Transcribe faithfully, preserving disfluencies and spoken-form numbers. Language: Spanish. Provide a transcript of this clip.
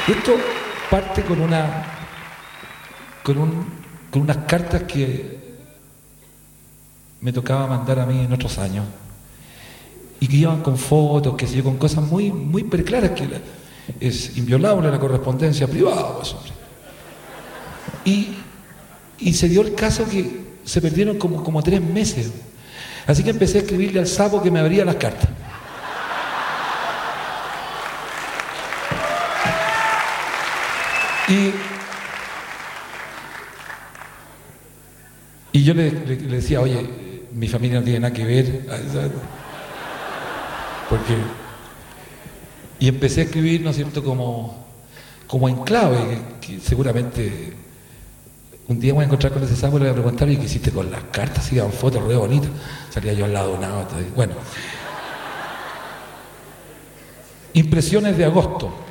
Esto parte con una con, un, con unas cartas que me tocaba mandar a mí en otros años y que iban con fotos, que sé yo, con cosas muy, muy preclaras, que la, es inviolable la correspondencia privada, pues, hombre. Y, y se dio el caso que se perdieron como, como tres meses. Así que empecé a escribirle al sapo que me abría las cartas. Y, y yo le, le, le decía, oye, mi familia no tiene nada que ver, ¿sabes? Porque... Y empecé a escribir, ¿no es cierto?, como, como en clave, que, que seguramente un día voy a encontrar con ese sapo y le voy a preguntar, ¿y qué hiciste con las cartas? Sí, daban fotos re bonitas. Salía yo al lado de una otra. Bueno. Impresiones de agosto.